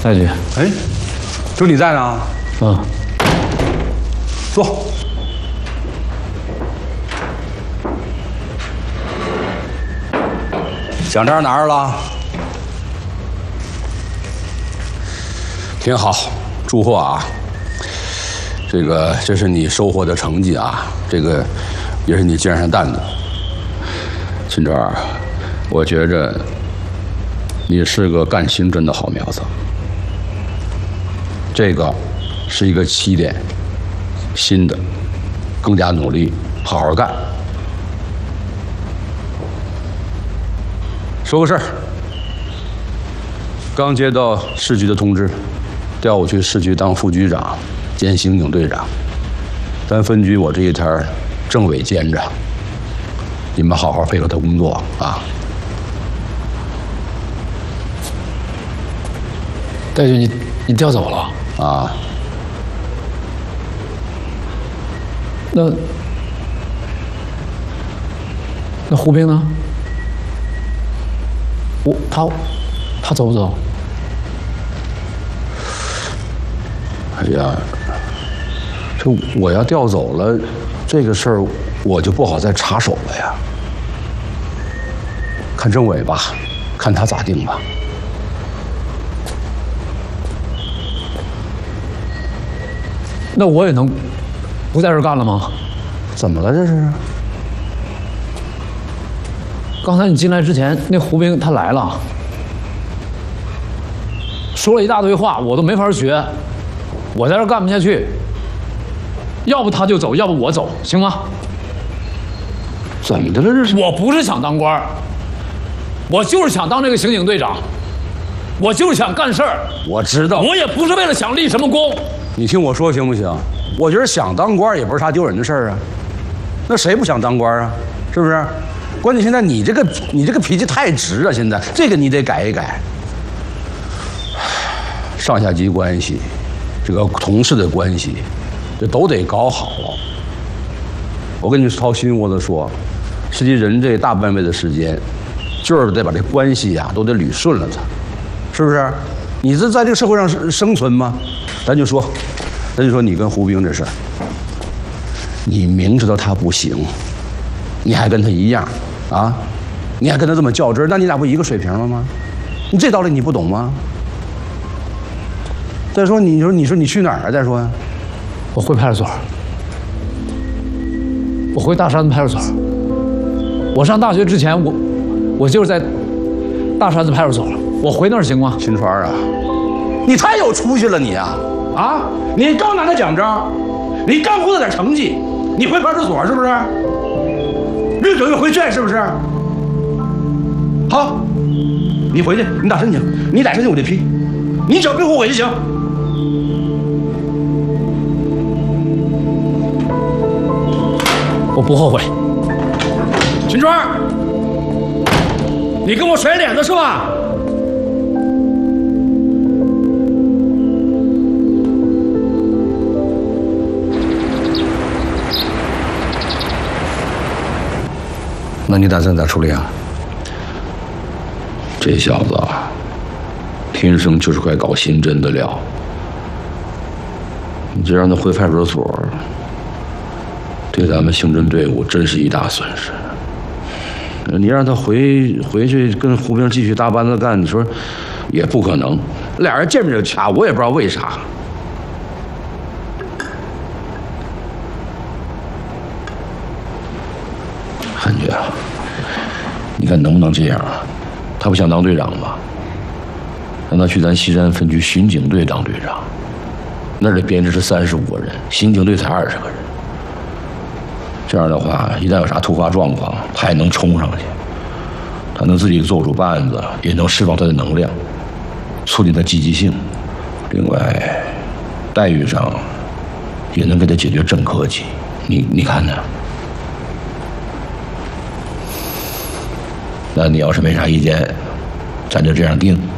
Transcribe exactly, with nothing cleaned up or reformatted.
戴局， 哎，就你在呢？ 嗯， 坐。奖章拿着了，挺好，祝贺啊！这个这是你收获的成绩啊，这个也是你肩上担子。秦川，我觉着你是个干刑侦的好苗子，这个是一个起点，新的，更加努力，好好干。说个事儿，刚接到市局的通知，调我去市局当副局长兼刑警队长，咱分局我这一摊政委兼着，你们好好配合他工作啊。 戴局，你你调走了啊？ 那那胡兵呢？我他他走不走？ 哎呀，这我要调走了，这个事儿我就不好再插手了呀。看政委吧，看他咋定吧。 那我也能不在这儿干了吗？ 怎么了这是？ 刚才你进来之前，那胡兵他来了，说了一大堆话，我都没法学，我在这儿干不下去。要不他就走，要不我走，行吗？ 怎么的了这是？ 我不是想当官儿，我就是想当这个刑警队长，我就是想干事儿。 我知道， 我也不是为了想立什么功。 你听我说行不行？我觉得想当官也不是啥丢人的事儿啊，那谁不想当官啊？是不是？关键现在你这个你这个脾气太直了，现在这个你得改一改。上下级关系，这个同事的关系，这都得搞好。我跟你掏心窝子说，实际人这大半辈子时间，就是得把这关系呀、啊、都得捋顺了它，是不是？你这在这个社会上生存吗？咱就说，咱就说你跟胡兵这事儿，你明知道他不行，你还跟他一样啊？你还跟他这么较真儿，那你俩不一个水平了吗？你这道理你不懂吗？再说你说你说你去哪儿啊？再说呀， 我回派出所，我回大山子派出所。我上大学之前，我我就是在大山子派出所，我回那儿行吗？ 秦川啊，你太有出息了你啊！啊，你刚拿到奖章，你刚获得点成绩，你回派出所是不是？越走越回卷是不是？好，你回去，你打申请，你打申请我就批，你只要给我我就行。 我不后悔。 秦川，你跟我甩脸子是吧？那你打算咋处理啊？这小子啊，天生就是块搞刑侦的料。你这让他回派出所，对咱们刑侦队伍真是一大损失。你让他回回去跟胡兵继续搭班子干，你说也不可能。俩人见面就掐，我也不知道为啥。汉爵啊，你看能不能这样啊？他不想当队长吗？让他去咱西山分局巡警队当队长，那里编制是三十五个人，刑警队才二十个人。这样的话，一旦有啥突发状况，他也能冲上去，他能自己做主办案子，也能释放他的能量，促进他积极性。另外，待遇上也能给他解决正科级。你你看呢？那你要是没啥意见，咱就这样定。